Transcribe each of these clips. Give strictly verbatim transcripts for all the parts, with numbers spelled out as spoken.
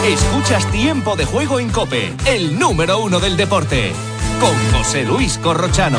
Escuchas Tiempo de Juego en COPE, el número uno del deporte, con José Luis Corrochano.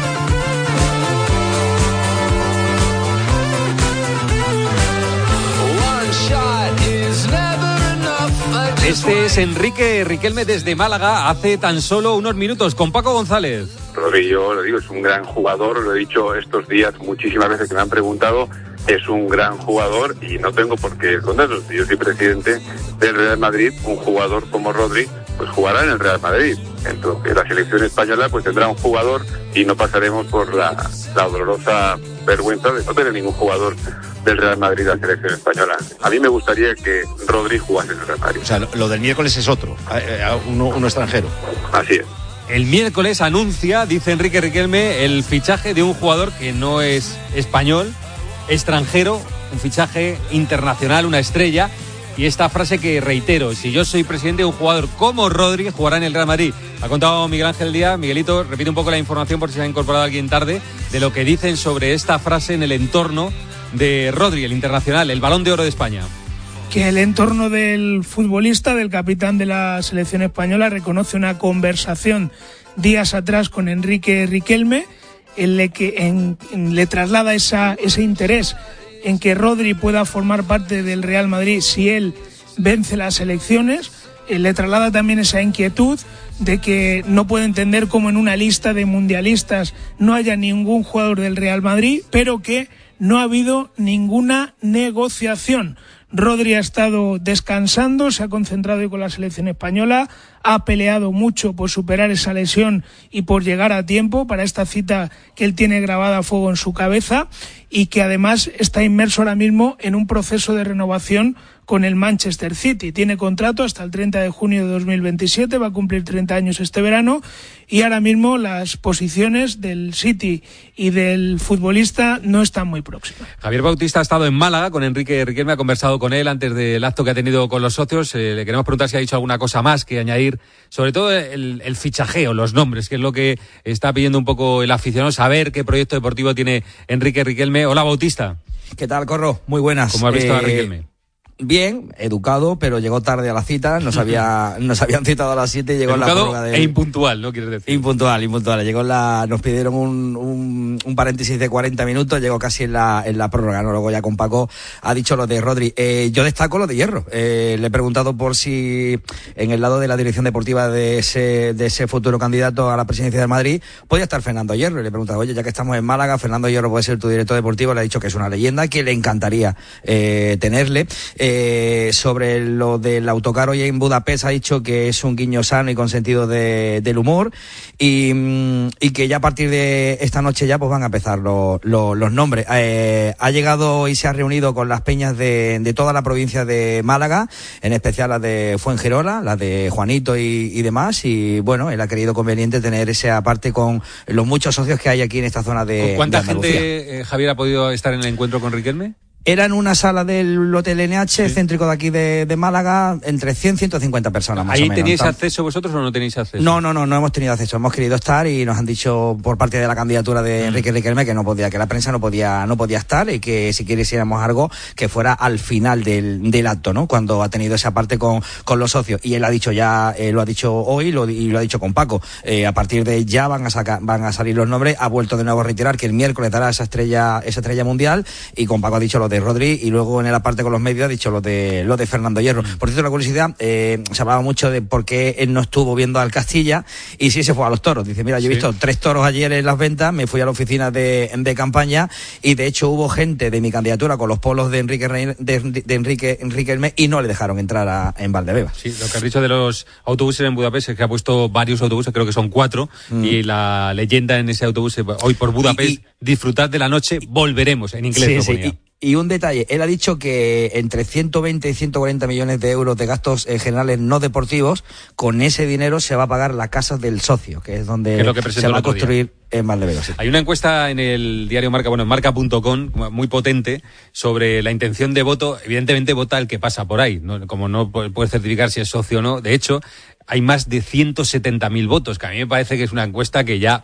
Este es Enrique Riquelme desde Málaga hace tan solo unos minutos con Paco González. Rodri, yo lo digo, es un gran jugador, lo he dicho estos días muchísimas veces que me han preguntado, es un gran jugador y no tengo por qué esconderlo. Si yo soy presidente del Real Madrid, un jugador como Rodri pues jugará en el Real Madrid. Entonces la selección española pues tendrá un jugador y no pasaremos por la, la dolorosa vergüenza de no tener ningún jugador del Real Madrid a la selección española. A mí me gustaría que Rodri jugase en el Real Madrid. O sea, lo del miércoles es otro, uno, uno extranjero. Así es. El miércoles anuncia, dice Enrique Riquelme, el fichaje de un jugador que no es español, extranjero, un fichaje internacional, una estrella. Y esta frase que reitero, si yo soy presidente, un jugador como Rodri jugará en el Real Madrid. Ha contado Miguel Ángel Díaz. Miguelito, repite un poco la información por si se ha incorporado alguien tarde, de lo que dicen sobre esta frase en el entorno de Rodri, el internacional, el Balón de Oro de España. Que el entorno del futbolista, del capitán de la selección española, reconoce una conversación días atrás con Enrique Riquelme, en la que en, en, le traslada esa, ese interés en que Rodri pueda formar parte del Real Madrid si él vence las elecciones. Eh, le traslada también esa inquietud de que no puede entender cómo en una lista de mundialistas no haya ningún jugador del Real Madrid, pero que no ha habido ninguna negociación. Rodri ha estado descansando, se ha concentrado con la selección española, ha peleado mucho por superar esa lesión y por llegar a tiempo para esta cita que él tiene grabada a fuego en su cabeza, y que además está inmerso ahora mismo en un proceso de renovación con el Manchester City. Tiene contrato hasta el treinta de junio de dos mil veintisiete, va a cumplir treinta años este verano, y ahora mismo las posiciones del City y del futbolista no están muy próximas. Javier Bautista ha estado en Málaga con Enrique Riquelme, ha conversado con él antes del acto que ha tenido con los socios. Eh, le queremos preguntar si ha dicho alguna cosa más que añadir, sobre todo el, el fichajeo, los nombres, que es lo que está pidiendo un poco el aficionado, saber qué proyecto deportivo tiene Enrique Riquelme. Hola, Bautista. ¿Qué tal, Corro? Muy buenas. ¿Cómo has visto eh... a Riquelme? Bien, educado, pero llegó tarde a la cita, nos, había, nos habían citado a las siete y llegó educado en la prórroga de... e impuntual, ¿no quieres decir? Impuntual, impuntual. Llegó en la, nos pidieron un, un, un paréntesis de cuarenta minutos, llegó casi en la, en la prórroga, ¿no? Luego ya con Paco ha dicho lo de Rodri. Eh, yo destaco lo de Hierro. Eh, le he preguntado por si en el lado de la dirección deportiva de ese, de ese futuro candidato a la presidencia de Madrid podía estar Fernando Hierro. Y le he preguntado, oye, ya que estamos en Málaga, Fernando Hierro puede ser tu director deportivo. Le ha dicho que es una leyenda, que le encantaría eh, tenerle. Eh, Sobre lo del autocar hoy en Budapest ha dicho que es un guiño sano y con sentido de, del humor, y, y que ya a partir de esta noche ya pues van a empezar los, los, los nombres. Eh, ha llegado y se ha reunido con las peñas de, de toda la provincia de Málaga, en especial las de Fuengirola, las de Juanito y, y demás, y bueno, él ha querido conveniente tener ese aparte con los muchos socios que hay aquí en esta zona de ¿Cuánta de gente, eh, Javier, ha podido estar en el encuentro con Riquelme? Era en una sala del Hotel N H, sí, céntrico de aquí de, de Málaga, entre cien y ciento cincuenta personas más o menos. ¿Ahí teníais acceso vosotros o no tenéis acceso? No, no, no, no hemos tenido acceso. Hemos querido estar y nos han dicho por parte de la candidatura de mm. Enrique Riquelme que no podía, que la prensa no podía, no podía estar, y que si quisiéramos algo que fuera al final del, del acto, ¿no? Cuando ha tenido esa parte con, con los socios. Y él ha dicho ya, eh, lo ha dicho hoy lo, y lo ha dicho con Paco. Eh, a partir de ya van a sacar, van a salir los nombres. Ha vuelto de nuevo a reiterar que el miércoles dará esa estrella, esa estrella mundial, y con Paco ha dicho lo de Rodri, y luego en la parte con los medios ha dicho lo de lo de Fernando Hierro. Por cierto, la curiosidad, eh, se hablaba mucho de por qué él no estuvo viendo al Castilla y sí se fue a los toros. Dice, mira, yo he sí. visto tres toros ayer en las ventas, me fui a la oficina de, de campaña, y de hecho hubo gente de mi candidatura con los polos de Enrique Rein, de, de Enrique Riquelme, y no le dejaron entrar a, en Valdebebas. Sí, lo que has dicho de los autobuses en Budapest es que ha puesto varios autobuses, creo que son cuatro, mm. y la leyenda en ese autobús, hoy por Budapest, y, y, disfrutad de la noche, volveremos, en inglés sí, lo ponía. Sí, y, Y un detalle, él ha dicho que entre ciento veinte y ciento cuarenta millones de euros de gastos eh, generales no deportivos, con ese dinero se va a pagar la casa del socio, que es donde es lo que se va a construir día. En Valdebebas. Sí. Hay una encuesta en el diario Marca, bueno, en marca punto com, muy potente, sobre la intención de voto. Evidentemente vota el que pasa por ahí, ¿no? Como no puede certificar si es socio o no. De hecho, hay más de ciento setenta mil votos, que a mí me parece que es una encuesta que ya...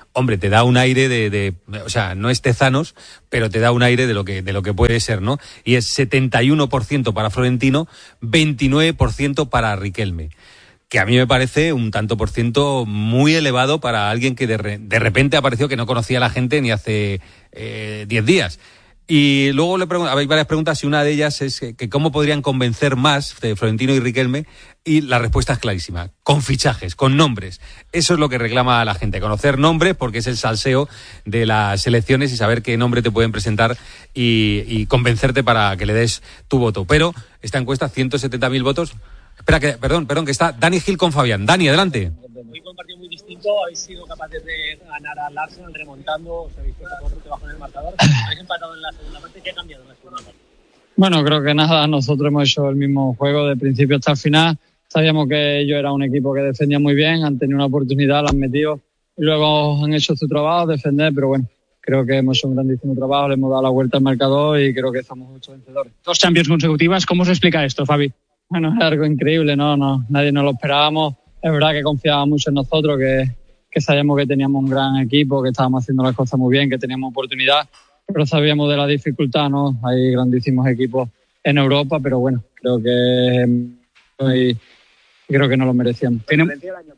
hombre, te da un aire de, de, o sea, no es Tezanos, pero te da un aire de lo que de lo que puede ser, ¿no? Y es setenta y uno por ciento para Florentino, veintinueve por ciento para Riquelme, que a mí me parece un tanto por ciento muy elevado para alguien que de, re, de repente apareció, que no conocía a la gente ni hace eh, diez días. Y luego le pregunto, hay varias preguntas y una de ellas es que, que cómo podrían convencer más de Florentino y Riquelme, y la respuesta es clarísima: con fichajes, con nombres. Eso es lo que reclama la gente, conocer nombres, porque es el salseo de las elecciones y saber qué nombre te pueden presentar y, y convencerte para que le des tu voto. Pero esta encuesta, ciento setenta mil votos. Espera, que, perdón, perdón, que está Dani Gil con Fabián. Dani, adelante. Hoy fue un partido muy distinto, habéis sido capaces de ganar al Arsenal remontando, os habéis puesto por debajo en el marcador, habéis empatado en la segunda parte. ¿Qué ha cambiado en la segunda parte? Bueno, creo que nada, nosotros hemos hecho el mismo juego de principio hasta el final. Sabíamos que ellos eran un equipo que defendía muy bien, han tenido una oportunidad, la han metido y luego han hecho su trabajo, defender, pero bueno, creo que hemos hecho un grandísimo trabajo, le hemos dado la vuelta al marcador y creo que somos muchos vencedores. Dos Champions consecutivas, ¿cómo se explica esto, Fabi? Bueno, es algo increíble, no, no, nadie nos lo esperábamos. Es verdad que confiaba mucho en nosotros, que, que sabíamos que teníamos un gran equipo, que estábamos haciendo las cosas muy bien, que teníamos oportunidad, pero sabíamos de la dificultad, ¿no? Hay grandísimos equipos en Europa, pero bueno, creo que y creo que no lo merecíamos. Tenemos...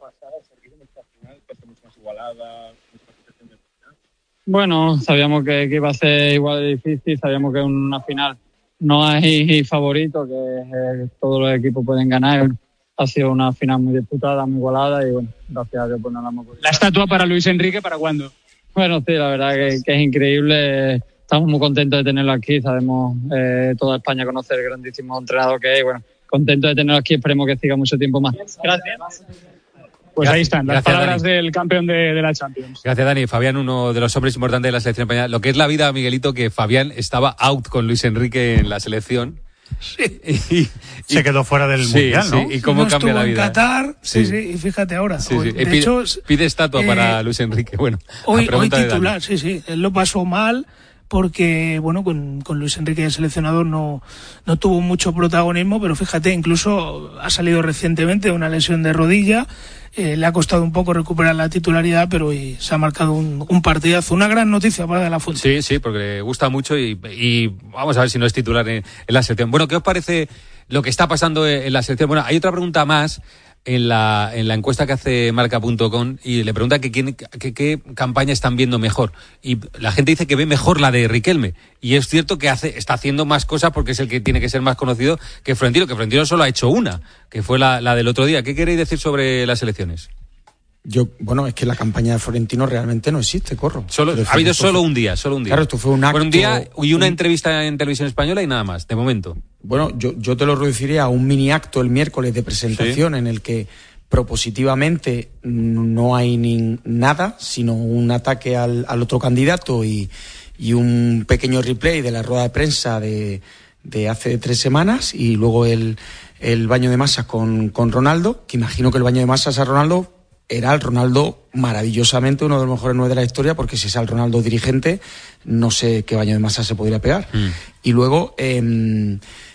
Bueno, sabíamos que, que iba a ser igual de difícil, sabíamos que en una final no hay favorito, que eh, todos los equipos pueden ganar. Ha sido una final muy disputada, muy igualada y bueno, gracias a Dios pues no la hemos podido. ¿La estatua para Luis Enrique para cuándo? Bueno, sí, la verdad que, que es increíble. Estamos muy contentos de tenerlo aquí. Sabemos, eh, toda España conoce el grandísimo entrenador que es. Bueno, contentos de tenerlo aquí. Esperemos que siga mucho tiempo más. Gracias. Gracias, Pues ahí están, las gracias, palabras Dani. del campeón de, de la Champions. Gracias, Dani. Fabián, uno de los hombres importantes de la selección española. Lo que es la vida, Miguelito, que Fabián estaba out con Luis Enrique en la selección. Sí. Y, y, se quedó fuera del sí, mundial, ¿no? Sí, y cómo no cambia la estuvo vida. En Qatar, sí, sí, sí, y fíjate ahora. Sí, Hoy, sí. de Pide, hecho, pide estatua eh, para Luis Enrique. Bueno, hoy, hoy de titular, sí, sí. Él lo pasó mal porque, bueno, con, con Luis Enrique el seleccionador no, no tuvo mucho protagonismo, pero fíjate, incluso ha salido recientemente de una lesión de rodilla. Eh, le ha costado un poco recuperar la titularidad, pero hoy se ha marcado un, un partidazo. Una gran noticia para De La Fuente. Sí, sí, porque le gusta mucho y, y vamos a ver si no es titular en, en la selección. Bueno, ¿qué os parece lo que está pasando en la selección? Bueno, hay otra pregunta más en la, en la encuesta que hace marca punto com y le pregunta que, quién, que qué campaña están viendo mejor. Y la gente dice que ve mejor la de Riquelme. Y es cierto que hace, está haciendo más cosas porque es el que tiene que ser más conocido que Florentino, que Florentino solo ha hecho una, que fue la, la del otro día. ¿Qué queréis decir sobre las elecciones? Yo, bueno, es que la campaña de Florentino realmente no existe, Corro. Solo, ha habido solo fue, un día, solo un día. Claro, esto fue un acto... Bueno, un día y una un, entrevista en Televisión Española y nada más, de momento. Bueno, yo, yo te lo reduciría a un mini acto el miércoles de presentación, ¿sí?, en el que propositivamente no hay ni nada, sino un ataque al, al otro candidato y, y un pequeño replay de la rueda de prensa de, de hace tres semanas y luego el, el baño de masas con, con Ronaldo, que imagino que el baño de masas a Ronaldo era el Ronaldo maravillosamente uno de los mejores nueve de la historia, porque si es el Ronaldo dirigente, no sé qué baño de masas se podría pegar. Mm. Y luego, eh,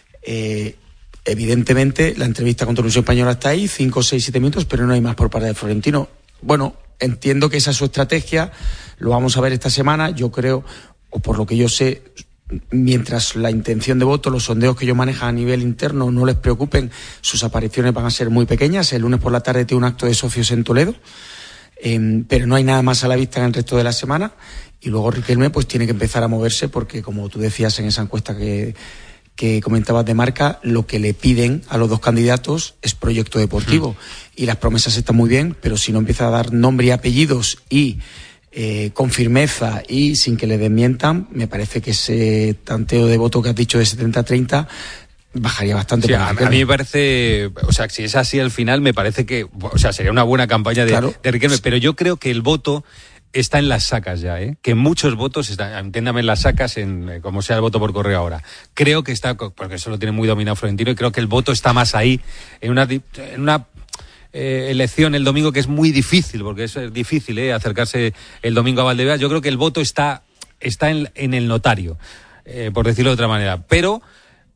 eh, evidentemente, la entrevista con Televisión Española está ahí, cinco, seis, siete minutos, pero no hay más por parte de Florentino. Bueno, entiendo que esa es su estrategia, lo vamos a ver esta semana, yo creo, o por lo que yo sé, mientras la intención de voto, los sondeos que ellos manejan a nivel interno no les preocupen, sus apariciones van a ser muy pequeñas. El lunes por la tarde tiene un acto de socios en Toledo, eh, pero no hay nada más a la vista en el resto de la semana. Y luego Riquelme pues tiene que empezar a moverse porque, como tú decías en esa encuesta que, que comentabas de Marca, lo que le piden a los dos candidatos es proyecto deportivo. Mm. Y las promesas están muy bien, pero si no empieza a dar nombre y apellidos y Eh, con firmeza y sin que le desmientan, me parece que ese tanteo de voto que has dicho de setenta a treinta bajaría bastante. Sí, a, a mí me parece, o sea, si es así al final, me parece que, o sea, sería una buena campaña de, claro, de Riquelme, pero yo creo que el voto está en las sacas ya, ¿eh? Que muchos votos están, entiéndame, en las sacas, en como sea el voto por correo ahora. Creo que está, porque eso lo tiene muy dominado Florentino, y creo que el voto está más ahí, en una, en una Eh, elección el domingo, que es muy difícil, porque es difícil eh, acercarse el domingo a Valdebebas. Yo creo que el voto está, está en, en el notario, eh, por decirlo de otra manera. Pero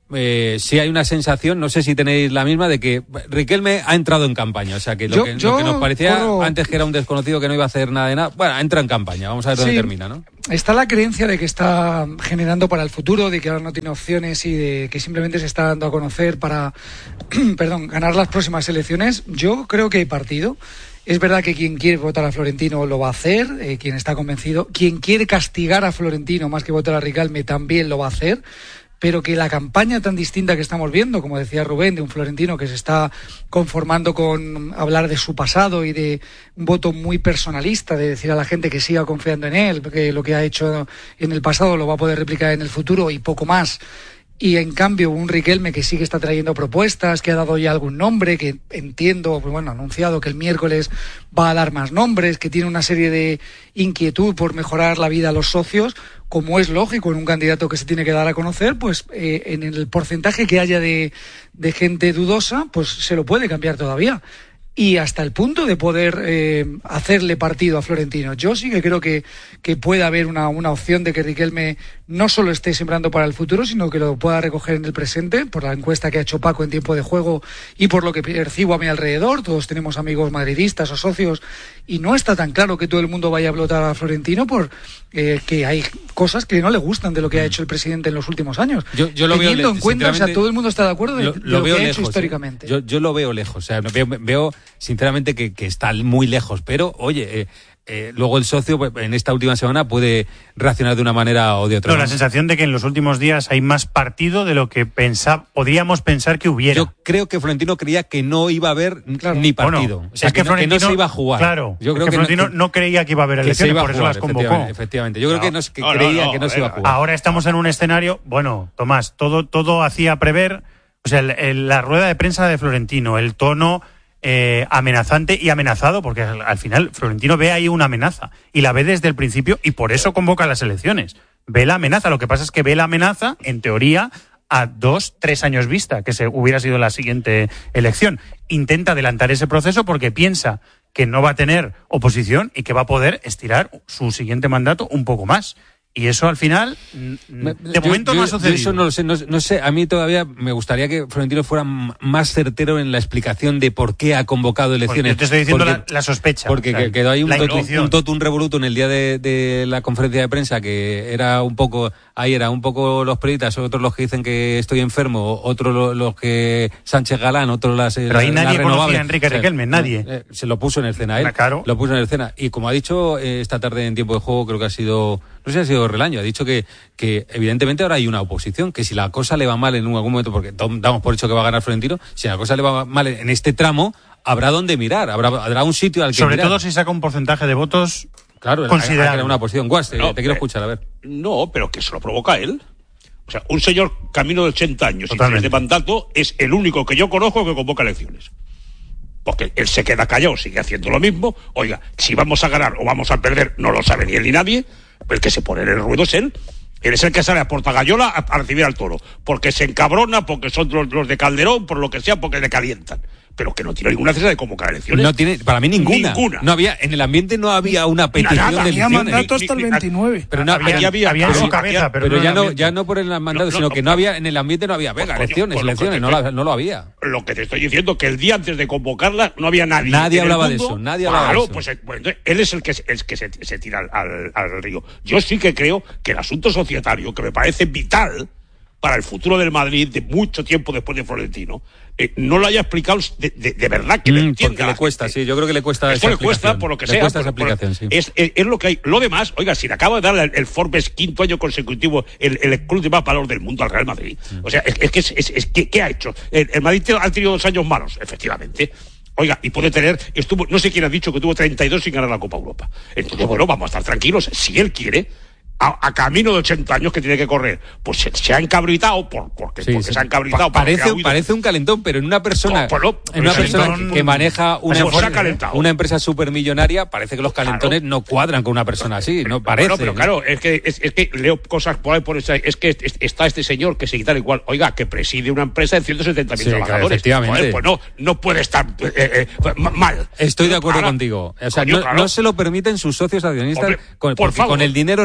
eh, sí hay una sensación, no sé si tenéis la misma, de que Riquelme ha entrado en campaña. O sea, que lo, yo, que, yo lo que nos parecía corro... antes que era un desconocido que no iba a hacer nada de nada, bueno, entra en campaña. Vamos a ver dónde sí, termina, ¿no? Está la creencia de que está generando para el futuro, de que ahora no tiene opciones y de que simplemente se está dando a conocer para perdón, ganar las próximas elecciones. Yo creo que hay partido. Es verdad que quien quiere votar a Florentino lo va a hacer, eh, quien está convencido. Quien quiere castigar a Florentino más que votar a Riquelme también lo va a hacer. Pero que la campaña tan distinta que estamos viendo, como decía Rubén, de un Florentino que se está conformando con hablar de su pasado y de un voto muy personalista, de decir a la gente que siga confiando en él, que lo que ha hecho en el pasado lo va a poder replicar en el futuro y poco más. Y en cambio un Riquelme que sí que está trayendo propuestas, que ha dado ya algún nombre, que entiendo, pues bueno, ha anunciado que el miércoles va a dar más nombres, que tiene una serie de inquietud por mejorar la vida a los socios, como es lógico en un candidato que se tiene que dar a conocer, pues eh, en el porcentaje que haya de, de gente dudosa, pues se lo puede cambiar todavía. Y hasta el punto de poder eh, hacerle partido a Florentino. Yo sí que creo que, que puede haber una, una opción de que Riquelme no solo esté sembrando para el futuro, sino que lo pueda recoger en el presente, por la encuesta que ha hecho Paco en tiempo de juego y por lo que percibo a mi alrededor. Todos tenemos amigos madridistas o socios y no está tan claro que todo el mundo vaya a votar a Florentino por eh, que hay cosas que no le gustan de lo que ha hecho el presidente en los últimos años. Yo, yo lo Teniendo veo en cuenta, o sea, todo el mundo está de acuerdo de lo, lo, lo, lo veo que ha lejos, hecho históricamente. ¿eh? Yo, yo lo veo lejos, o sea, veo, veo sinceramente que, que está muy lejos, pero oye, eh, eh, luego el socio pues, en esta última semana puede reaccionar de una manera o de otra. No, la sensación de que en los últimos días hay más partido de lo que pensa, podríamos pensar que hubiera. Yo creo que Florentino creía que no iba a haber claro. ni partido. Bueno, o sea, es que, que, no, Florentino, que no se iba a jugar. Claro, yo creo es que, que Florentino no, no creía que iba a haber elecciones, por eso jugar, las convocó. Efectivamente, efectivamente. Yo creo no. que, no, que no, creía no, que no se iba a jugar. Ahora estamos en un escenario, bueno, Tomás, todo, todo hacía prever, o sea, el, el, la rueda de prensa de Florentino, el tono eh, amenazante y amenazado, porque al, al final Florentino ve ahí una amenaza y la ve desde el principio y por eso convoca las elecciones. Ve la amenaza, lo que pasa es que ve la amenaza, en teoría, a dos, tres años vista, que se hubiera sido la siguiente elección. Intenta adelantar ese proceso porque piensa que no va a tener oposición y que va a poder estirar su siguiente mandato un poco más. Y eso al final, de yo, momento yo, no ha sucedido. Yo eso no lo sé, no, no sé, a mí todavía me gustaría que Florentino fuera más certero en la explicación de por qué ha convocado elecciones. Pues yo te estoy diciendo porque, la, la sospecha. Porque o sea, quedó ahí un totum, un totum revoluto en el día de, de la conferencia de prensa, que era un poco, ahí era un poco los periodistas, otros los que dicen que estoy enfermo, otros los, los que Sánchez Galán, otros las Pero ahí la, nadie la conocía a Enrique o sea, Riquelme, nadie. Eh, se lo puso en escena él, claro. lo puso en escena. Y como ha dicho eh, esta tarde en tiempo de juego, creo que ha sido, no sé si ha sido Relaño, ha dicho que que evidentemente ahora hay una oposición, que si la cosa le va mal en algún momento, porque damos por hecho que va a ganar Florentino, si la cosa le va mal en este tramo, habrá donde mirar, habrá, habrá un sitio al que Sobre mirar. todo si saca un porcentaje de votos claro, considerable. Una oposición. Guas, no, te quiero eh, escuchar, a ver. No, pero que se lo provoca él. O sea, un señor camino de ochenta años y tres de mandato es el único que yo conozco que convoca elecciones. Porque él se queda callado, sigue haciendo lo mismo. Oiga, si vamos a ganar o vamos a perder, no lo sabe ni él ni nadie. El que se pone en el ruedo es él. Él es el que sale a Portagayola a, a recibir al toro. Porque se encabrona, porque son los, los de Calderón, por lo que sea, porque le calientan. Pero que no tiene ninguna necesidad de convocar elecciones. No tiene, para mí ninguna. Ninguna. No había, en el ambiente no había una petición nada, de elecciones. Había mandato hasta el veintinueve. Pero no, había, había, había, había en su cabeza, pero, pero no ya, en no, ambiente. ya no por el mandato, no, sino no, que no había, en el ambiente no había, venga, pues, elecciones, coño, elecciones, no, la, no lo había. Lo que te estoy diciendo, que el día antes de convocarla no había nadie. Nadie en hablaba el mundo. de eso, nadie hablaba claro, de eso. Pues, pues entonces, él es el que, el que se, se tira al, al, al río. Yo sí que creo que el asunto societario, que me parece vital para el futuro del Madrid de mucho tiempo después de Florentino, eh, no lo haya explicado de, de, de verdad que mm, lo entienda. Porque le cuesta, sí, yo creo que le cuesta Esto esa le cuesta por lo que le sea. Cuesta por, esa aplicación, por, sí. es, es, es lo que hay. Lo demás, oiga, si le acaba de dar el, el Forbes quinto año consecutivo el, el club de más valor del mundo al Real Madrid. Mm. O sea, es, es que es, es, es que ¿qué ha hecho? El, el Madrid ha tenido dos años malos, efectivamente. Oiga, y puede tener, estuvo, no sé quién ha dicho que tuvo treinta y dos sin ganar la Copa Europa. Entonces, bueno, vamos a estar tranquilos. Si él quiere, a, a camino de ochenta años que tiene que correr, pues se, se ha encabritado por, porque, sí, porque sí. se ha encabritado. Pa parece, parece un calentón, pero en una persona, pues no, en una pues persona calentón, que maneja una, pues ha una empresa supermillonaria, parece que los calentones claro. no cuadran con una persona así, no parece. Bueno, pero claro, es que, es, es que leo cosas por ahí, por esa, es que está este señor que se quita igual, oiga, que preside una empresa de ciento setenta mil sí, trabajadores. Claro, efectivamente. Joder, pues no, no puede estar eh, eh, mal. Estoy de acuerdo claro, contigo. O sea, coño, no, claro. no se lo permiten sus socios accionistas, Hombre, con, porque favor. con el dinero no se juega.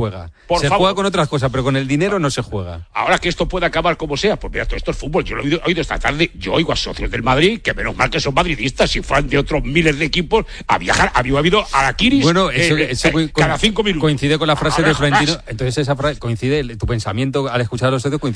juega. Por se favor. juega con otras cosas, pero con el dinero no se juega. Ahora que esto puede acabar como sea, pues mira, todo esto es fútbol. Yo lo he oído, oído esta tarde, yo oigo a socios del Madrid, que menos mal que son madridistas, si fueran de otros miles de equipos, a viajar, había habido araquiris bueno, eso, eh, eso eh, cada cinco minutos. Coincide con la frase Ahora, de Florentino. más. Entonces esa frase, coincide, tu pensamiento al escuchar a los socios coincide